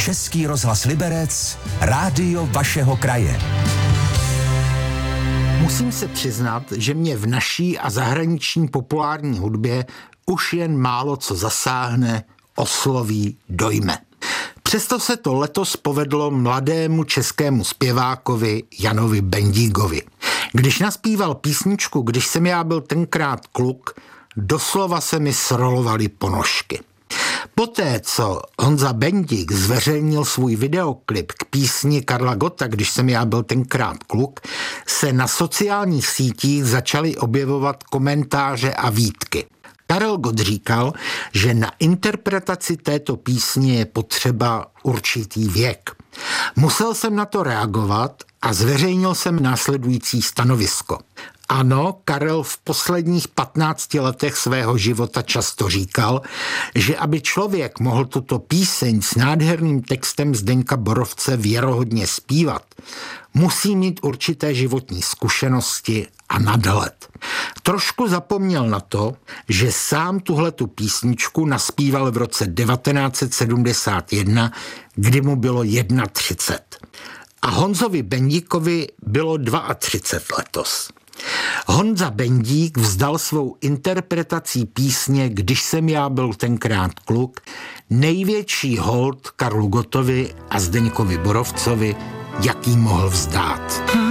Český rozhlas Liberec, rádio vašeho kraje. Musím se přiznat, že mě v naší a zahraniční populární hudbě už jen málo co zasáhne, osloví, dojme. Přesto se to letos povedlo mladému českému zpěvákovi Janovi Bendíkovi. Když naspíval písničku Když jsem já byl tenkrát kluk, doslova se mi srolovaly ponožky. Poté, co Honza Bendík zveřejnil svůj videoklip k písni Karla Gotta Když jsem já byl tenkrát kluk, se na sociálních sítích začaly objevovat komentáře a výtky. Karel Gott říkal, že na interpretaci této písně je potřeba určitý věk. Musel jsem na to reagovat a zveřejnil jsem následující stanovisko. Ano, Karel v posledních 15 letech svého života často říkal, že aby člověk mohl tuto píseň s nádherným textem Zdeňka Borovce věrohodně zpívat, musí mít určité životní zkušenosti a nadhled. Trošku zapomněl na to, že sám tuhletu písničku naspíval v roce 1971, kdy mu bylo 31. A Honzovi Bendíkovi bylo 32 letos. Honza Bendík vzdal svou interpretací písně Když jsem já byl tenkrát kluk největší hold Karlu Gottovi a Zdeňkovi Borovcovi, jaký mohl vzdát.